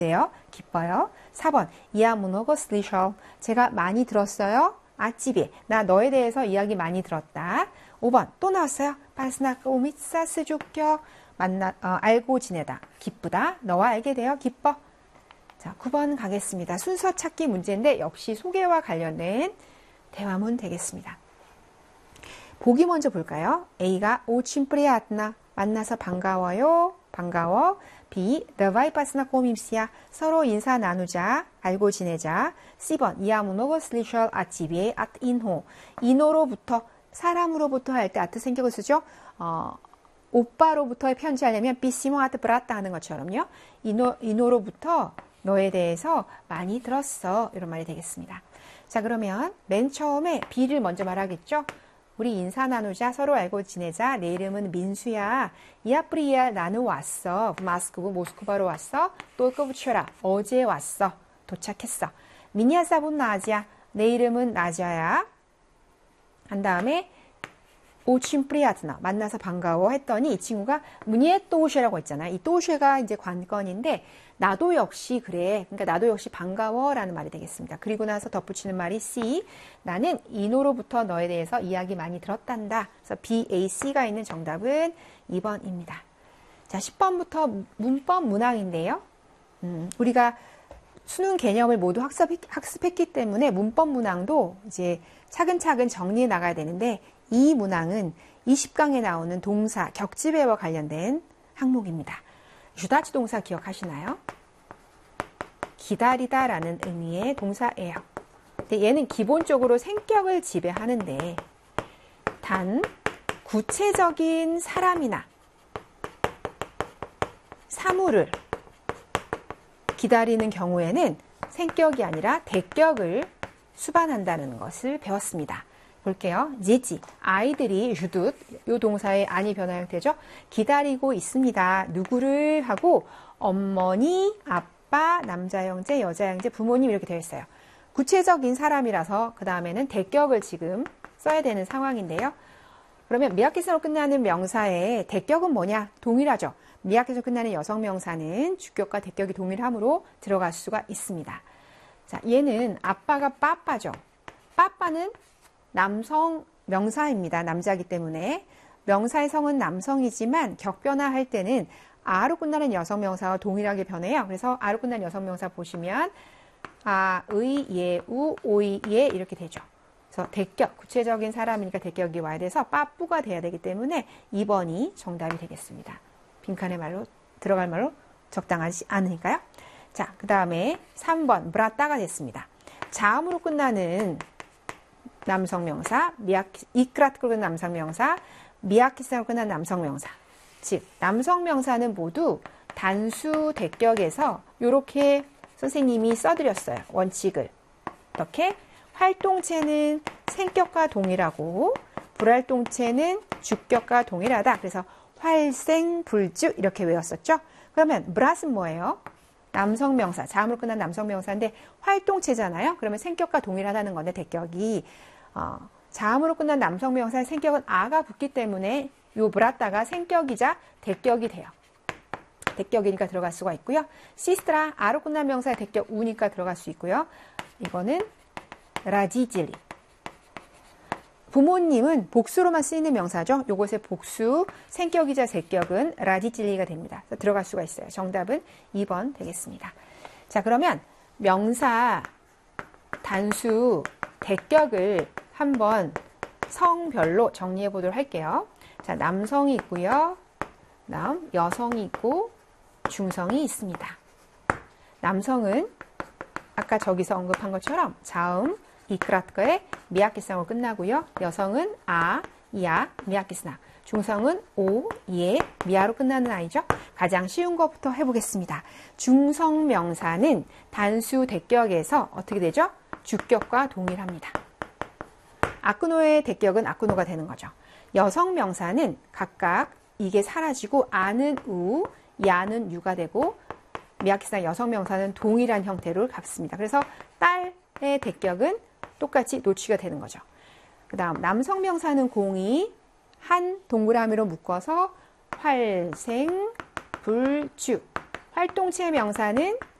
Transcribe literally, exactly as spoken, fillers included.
돼요. 기뻐요. 사 번 Я много слышал. 제가 많이 들었어요. 아찌비. 나 너에 대해서 이야기 많이 들었다. 오 번 또 나왔어요. 파스나카 오미사 스주격. 만나 어, 알고 지내다. 기쁘다. 너와 알게 되어 기뻐. 자, 구 번 가겠습니다. 순서 찾기 문제인데 역시 소개와 관련된 대화문 되겠습니다. 보기 먼저 볼까요? A가 очень приятно. 만나서 반가워요. 반가워. B. Давай познакомимся. 서로 인사 나누자. 알고 지내자. C 번 Я много слышал о тебе от 인호. 인호로부터, 사람으로부터 할 때 at 생격을 쓰죠. 어, 오빠로부터의 편지하려면 비시모 아트 브라타 하는 것처럼요. 인호, 인호로부터 너에 대해서 많이 들었어. 이런 말이 되겠습니다. 자, 그러면 맨 처음에 B를 먼저 말하겠죠. 우리 인사 나누자. 서로 알고 지내자. 내 이름은 민수야. 이아프리야. 나는 왔어. 마스크브 모스크바로 왔어. 똘꺼붙여라. 어제 왔어. 도착했어. 미니아 사분 나지야. 내 이름은 나지야야. 한 다음에 오친 프리아트나 만나서 반가워 했더니 이 친구가 문예 또우쉐라고 했잖아요. 이 또우쉐가 이제 관건인데 나도 역시 그래. 그러니까 나도 역시 반가워라는 말이 되겠습니다. 그리고 나서 덧붙이는 말이 C. 나는 인호로부터 너에 대해서 이야기 많이 들었단다. 그래서 B, A, C가 있는 정답은 이 번입니다. 자, 십 번부터 문법 문항인데요. 음, 우리가 수능 개념을 모두 학습, 학습했기 때문에 문법 문항도 이제 차근차근 정리해 나가야 되는데 이 문항은 이십 강에 나오는 동사, 격지배와 관련된 항목입니다. 주다치 동사 기억하시나요? 기다리다라는 의미의 동사예요. 근데 얘는 기본적으로 생격을 지배하는데 단 구체적인 사람이나 사물을 기다리는 경우에는 생격이 아니라 대격을 수반한다는 것을 배웠습니다. 볼게요. 지지, 아이들이 주듯, 요 동사의 안이 변화 형태죠. 기다리고 있습니다. 누구를 하고 어머니, 아빠, 남자 형제, 여자 형제, 부모님 이렇게 되어 있어요. 구체적인 사람이라서 그 다음에는 대격을 지금 써야 되는 상황인데요. 그러면 미야키스로 끝나는 명사의 대격은 뭐냐? 동일하죠. 미야키스로 끝나는 여성 명사는 주격과 대격이 동일하므로 들어갈 수가 있습니다. 자, 얘는 아빠가 빠빠죠. 빠빠는 남성 명사입니다. 남자이기 때문에 명사의 성은 남성이지만 격변화할 때는 아로 끝나는 여성 명사와 동일하게 변해요. 그래서 아로 끝나는 여성 명사 보시면 아, 의, 예, 우, 오이, 예 이렇게 되죠. 그래서 대격, 구체적인 사람이니까 대격이 와야 돼서 빠뿌가 돼야 되기 때문에 이 번이 정답이 되겠습니다. 빈칸의 말로 들어갈 말로 적당하지 않으니까요. 자, 그 다음에 삼 번 브라따가 됐습니다. 자음으로 끝나는 남성명사, 미야키, 이크라트로 끝나는 남성명사, 미야키스로 끝나는 남성명사. 즉, 남성명사는 모두 단수 대격에서 이렇게 선생님이 써드렸어요. 원칙을. 이렇게 활동체는 생격과 동일하고 불활동체는 주격과 동일하다. 그래서 활생불주 이렇게 외웠었죠. 그러면 브라스는 뭐예요? 남성명사, 자음으로 끝난 남성명사인데 활동체잖아요. 그러면 생격과 동일하다는 건데 대격이 어, 자음으로 끝난 남성명사의 생격은 아가 붙기 때문에 요 브라따가 생격이자 대격이 돼요. 대격이니까 들어갈 수가 있고요. 시스트라 아로 끝난 명사의 대격 우니까 들어갈 수 있고요. 이거는 라지질리. 부모님은 복수로만 쓰이는 명사죠. 요것의 복수, 생격이자 대격은 라지질리가 됩니다. 들어갈 수가 있어요. 정답은 이 번 되겠습니다. 자, 그러면 명사, 단수, 대격을 한번 성별로 정리해 보도록 할게요. 자, 남성이 있고요. 다음 여성이 있고 중성이 있습니다. 남성은 아까 저기서 언급한 것처럼 자음, 이크라트거의 미야키상으로 끝나고요. 여성은 아, 야, 미야키스나. 중성은 오, 예, 미야로 끝나는 아이죠. 가장 쉬운 것부터 해보겠습니다. 중성명사는 단수 대격에서 어떻게 되죠? 주격과 동일합니다. 아쿠노의 대격은 아쿠노가 되는 거죠. 여성명사는 각각 이게 사라지고 아는 우, 야는 유가 되고 미야키스나 여성명사는 동일한 형태로 갚습니다. 그래서 딸의 대격은 똑같이 노치가 되는 거죠. 그 다음 남성명사는 공이 한 동그라미로 묶어서 활생, 불주. 활동체 명사는